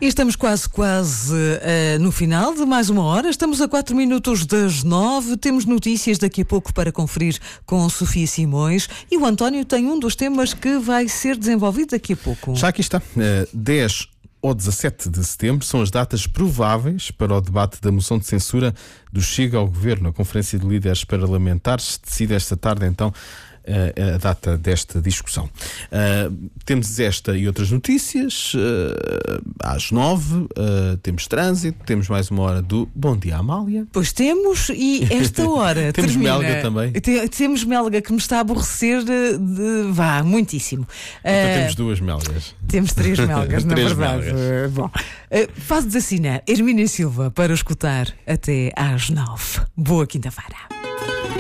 E estamos quase no final de mais uma hora. Estamos a 4 minutos das 9. Temos notícias daqui a pouco para conferir com Sofia Simões. E o António tem um dos temas que vai ser desenvolvido daqui a pouco. Já aqui está. 10 ou 17 de setembro são as datas prováveis para o debate da moção de censura do Chega ao Governo. A Conferência de Líderes Parlamentares decide esta tarde, então, a data desta discussão. Temos esta e outras notícias. Às 9 temos trânsito, temos mais uma hora do Bom Dia Amália. Pois temos, e esta hora temos termina. Melga também. Temos Melga, que me está a aborrecer muitíssimo. Então temos duas Melgas. Temos 3 Melgas, na Três verdade. Melgas. Bom, faz-nos assinar Hermínia Silva para escutar até às 9. Boa quinta-feira.